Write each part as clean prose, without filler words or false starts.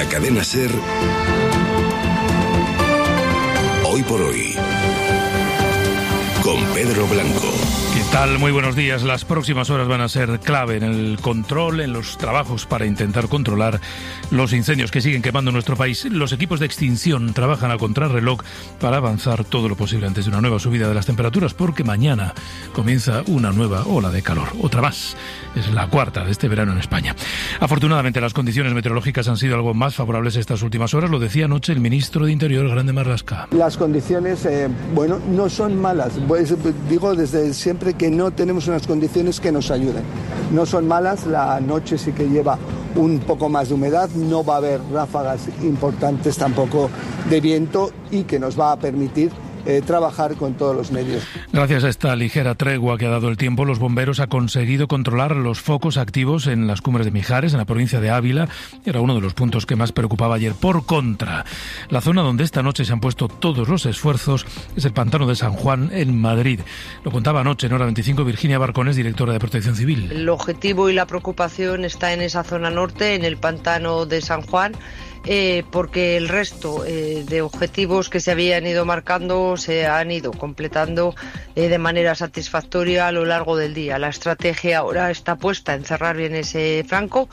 la cadena SER, Hoy por Hoy, con Pedro Blanco. ¿Qué tal? Muy buenos días. Las próximas horas van a ser clave en el control, en los trabajos para intentar controlar los incendios que siguen quemando nuestro país. Los equipos de extinción trabajan a contrarreloj para avanzar todo lo posible antes de una nueva subida de las temperaturas, porque mañana comienza una nueva ola de calor. Otra más. Es la cuarta de este verano en España. Afortunadamente, las condiciones meteorológicas han sido algo más favorables estas últimas horas. Lo decía anoche el ministro de Interior, Grande Marlaska. Las condiciones, no son malas. Pues, digo desde siempre que no tenemos unas condiciones que nos ayuden. No son malas, la noche sí que lleva un poco más de humedad, no va a haber ráfagas importantes tampoco de viento y que nos va a permitir trabajar con todos los medios. Gracias a esta ligera tregua que ha dado el tiempo, los bomberos han conseguido controlar los focos activos en las cumbres de Mijares, en la provincia de Ávila. Era uno de los puntos que más preocupaba ayer. Por contra, la zona donde esta noche se han puesto todos los esfuerzos es el pantano de San Juan, en Madrid. Lo contaba anoche en Hora 25 Virginia Barcones, directora de Protección Civil. El objetivo y la preocupación está en esa zona norte, en el pantano de San Juan, porque el resto de objetivos que se habían ido marcando se han ido completando de manera satisfactoria a lo largo del día. La estrategia ahora está puesta en cerrar bien ese flanco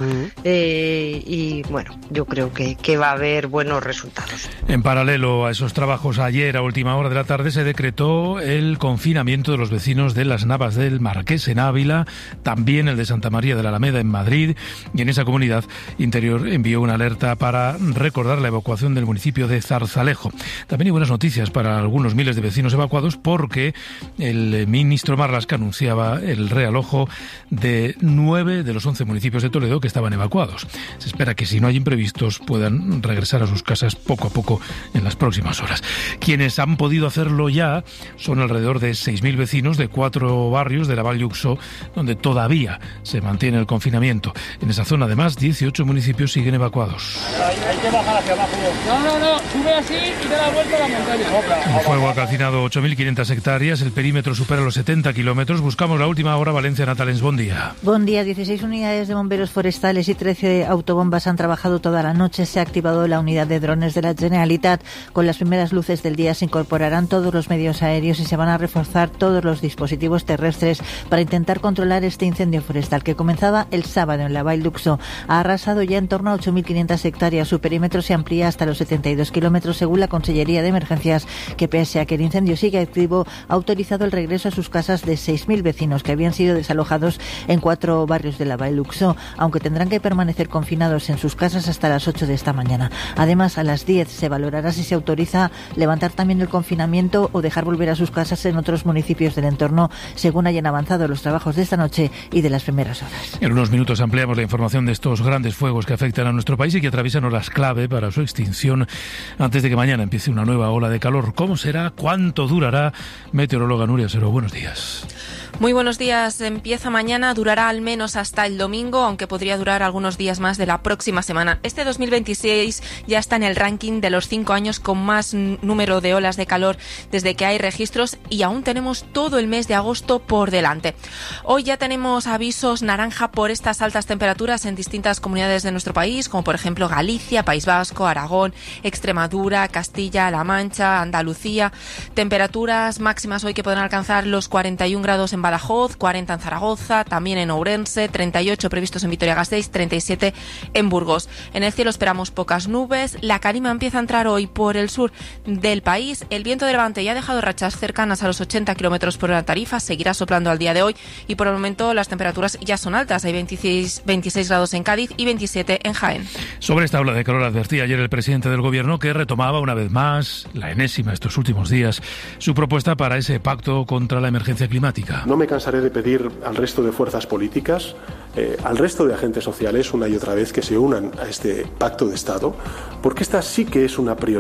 y bueno, yo creo que va a haber buenos resultados. En paralelo a esos trabajos, ayer a última hora de la tarde se decretó el confinamiento de los vecinos de Las Navas del Marqués en Ávila, también el de Santa María de la Alameda en Madrid, y en esa comunidad Interior envió una alerta para recordar la evacuación del municipio de Zarzalejo. También hay buenas noticias para algunos miles de vecinos evacuados, porque el ministro Marlaska anunciaba el realojo de 9 de los 11 municipios de Toledo que estaban evacuados. Se espera que, si no hay imprevistos, puedan regresar a sus casas poco a poco en las próximas horas. Quienes han podido hacerlo ya son alrededor de 6.000 vecinos de 4 barrios de la Vall d'Uixó, donde todavía se mantiene el confinamiento. En esa zona, además, 18 municipios siguen evacuados. Hay que bajar hacia abajo. No, sube así y da la vuelta a la montaña. El fuego ha calcinado 8.500 hectáreas, el perímetro supera los 70 kilómetros. Buscamos la última hora. Valencia, Natalens, buen día. Buen día. 16 unidades de bomberos forestales y 13 autobombas han trabajado toda la noche. Se ha activado la unidad de drones de la Generalitat. Con las primeras luces del día se incorporarán todos los medios aéreos y se van a reforzar todos los dispositivos terrestres para intentar controlar este incendio forestal que comenzaba el sábado en la Vall d'Uixó. Ha arrasado ya en torno a 8.500 hectáreas. Su perímetro se amplía hasta los 72 kilómetros, según la Consellería de Emergencias, que pese a que el incendio sigue activo, ha autorizado el regreso a sus casas de 6.000 vecinos que habían sido desalojados en 4 barrios de la Vall d'Uixó, aunque tendrán que permanecer confinados en sus casas hasta las 8 de esta mañana. Además, a las 10 se valorará si se autoriza levantar también el confinamiento o dejar volver a sus casas en otros municipios del entorno, según hayan avanzado los trabajos de esta noche y de las primeras horas. En unos minutos ampliamos la información de estos grandes fuegos que afectan a nuestro país y que atraviesan horas clave para su extinción antes de que mañana empiece una nueva ola de calor. ¿Cómo será? ¿Cuánto durará? Meteoróloga Nuria Sero, buenos días. Muy buenos días. Empieza mañana, durará al menos hasta el domingo, aunque podría durar algunos días más de la próxima semana. Este 2026 ya está en el ranking de los 5 años con más número de olas de calor desde que hay registros, y aún tenemos todo el mes de agosto por delante. Hoy ya tenemos avisos naranja por estas altas temperaturas en distintas comunidades de nuestro país, como por ejemplo Galicia, País Vasco, Aragón, Extremadura, Castilla-La Mancha, Andalucía. Temperaturas máximas hoy que podrán alcanzar los 41 grados en Badajoz, 40 en Zaragoza, también en Ourense, 38 previstos en Vitoria-Gasteiz, 37 en Burgos. En el cielo esperamos pocas nubes. La calima empieza a entrar hoy por el sur del país. El viento de levante ya ha dejado rachas cercanas a los 80 kilómetros por hora en Tarifa. Seguirá soplando al día de hoy y por el momento las temperaturas ya son altas. Hay 26 grados en Cádiz y 27 en Jaén. Sobre esta ola de calor advertía ayer el presidente del Gobierno, que retomaba una vez más, la enésima estos últimos días, su propuesta para ese pacto contra la emergencia climática. No me cansaré de pedir al resto de fuerzas políticas, al resto de agentes sociales, una y otra vez, que se unan a este pacto de Estado, porque esta sí que es una prioridad